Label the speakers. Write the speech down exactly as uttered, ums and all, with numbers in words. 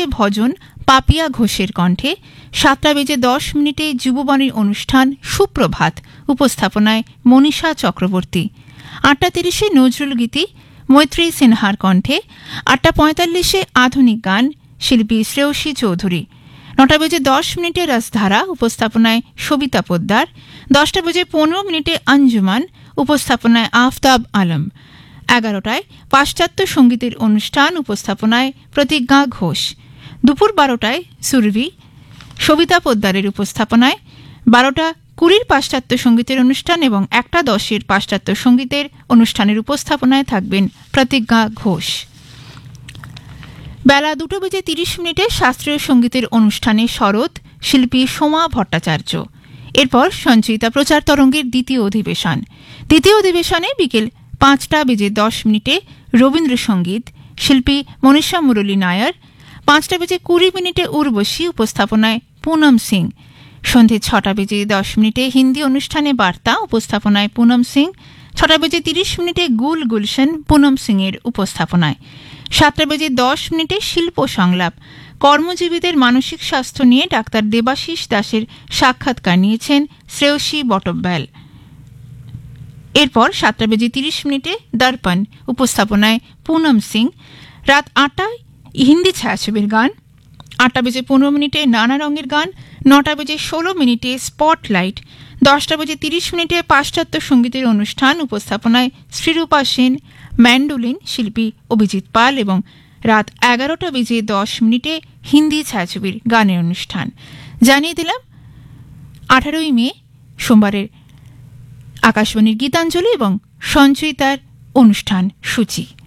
Speaker 1: মিনিটে ভজন পাপিয়া ঘোষের কণ্ঠে, সাতটা বেজে দশ মিনিটে যুববাণীর অনুষ্ঠান সুপ্রভাত, উপস্থাপনায় মনীষা চক্রবর্তী। আটটা তিরিশে নজরুল গীতি মৈত্রী সিনহার কণ্ঠে, আটটা পঁয়তাল্লিশে আধুনিক গান শিল্পী শ্রেয়সী চৌধুরী। নটা বেজে দশ মিনিটে রসধারা, উপস্থাপনায় সবিতা পোদ্দার। দশটা বেজে পনেরো মিনিটে আঞ্জুমান, উপস্থাপনায় আফতাব আলম। এগারোটায় পাশ্চাত্য সঙ্গীতের অনুষ্ঠান, উপস্থাপনায় প্রতিজ্ঞা ঘোষ। দুপুর বারোটায় সুরভি, সবিতা পোদ্দারের উপস্থাপনায়। বারোটা কুড়ির পাশ্চাত্য সঙ্গীতের অনুষ্ঠান এবং একটা দশের পাশ্চাত্য সঙ্গীতের অনুষ্ঠানের উপস্থাপনায় থাকবেন প্রতিজ্ঞা ঘোষ। বেলা দুটো বেজে তিরিশ মিনিটে শাস্ত্রীয় সঙ্গীতের অনুষ্ঠানে শরৎ, শিল্পী সোমা ভট্টাচার্য। এরপর সঞ্চয়িতা প্রচার তরঙ্গের দ্বিতীয় অধিবেশন। দ্বিতীয় অধিবেশনে বিকেল পাঁচটা বেজে দশ মিনিটে রবীন্দ্রসঙ্গীত, শিল্পী মনীষা মুরলী নায়ার। পাঁচটা বেজে কুড়ি মিনিটে উর্বশী, উপস্থাপনায় পুনম সিং। সন্ধে ছটা বেজে দশ মিনিটে হিন্দি অনুষ্ঠানে বার্তা, উপস্থাপনায় পুনম সিং। ছটা বেজে তিরিশ মিনিটে গুল গুলশন, পুনম সিংয়ের উপস্থাপনায়। সাতটা বেজে দশ মিনিটে শিল্প সংলাপ, কর্মজীবীদের মানসিক স্বাস্থ্য নিয়ে ডাক্তার দেবাশিস দাসের সাক্ষাৎকার নিয়েছেন শ্রেয়সী বটব্যাল। এরপর সাতটা বেজে তিরিশ মিনিটে দর্পণ, উপস্থাপনায় পুনম সিং। রাত আটটায় হিন্দি ছায়াছবির গান। আটটা বেজে পনেরো মিনিটে নানা রঙের গান। নটা বেজে ষোলো মিনিটে স্পটলাইট। দশটা বেজে তিরিশ মিনিটে পাশ্চাত্য সঙ্গীতের অনুষ্ঠান, উপস্থাপনায় শ্রীরূপা সেন, ম্যান্ডোলিন, শিল্পী অভিজিৎ পাল। এবং রাত এগারোটা বেজে দশ মিনিটে হিন্দি ছায়াছবির গানের অনুষ্ঠান। জানিয়ে দিলাম আঠারোই মে সোমবারের আকাশবাণীর গীতাঞ্জলি এবং সঞ্চয়িতার অনুষ্ঠান সূচি।